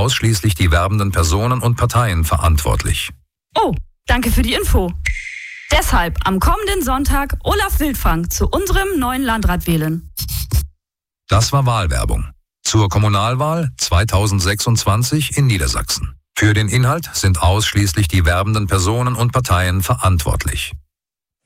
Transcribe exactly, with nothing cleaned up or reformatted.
ausschließlich die werbenden Personen und Parteien verantwortlich. Oh, danke für die Info. Deshalb am kommenden Sonntag Olaf Wildfang zu unserem neuen Landrat wählen. Das war Wahlwerbung. Zur Kommunalwahl zweitausendsechsundzwanzig in Niedersachsen. Für den Inhalt sind ausschließlich die werbenden Personen und Parteien verantwortlich.